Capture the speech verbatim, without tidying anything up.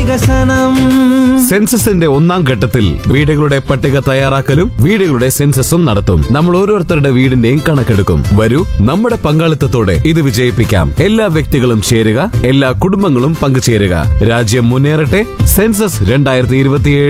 വികസനം. സെൻസസിന്റെ ഒന്നാം ഘട്ടത്തിൽ വീടുകളുടെ പട്ടിക തയ്യാറാക്കലും വീടുകളുടെ സെൻസസും നടത്തും. നമ്മൾ ഓരോരുത്തരുടെ വീടിന്റെയും കണക്കെടുക്കും. വരൂ, നമ്മുടെ പങ്കാളിത്തത്തോടെ ഇത് വിജയിപ്പിക്കാം. എല്ലാ വ്യക്തികളും ചേരുക, എല്ലാ കുടുംബങ്ങളും പങ്കുചേരുക. രാജ്യം മുന്നേറട്ടെ. സെൻസസ് രണ്ടായിരത്തി ഇരുപത്തിയേഴ്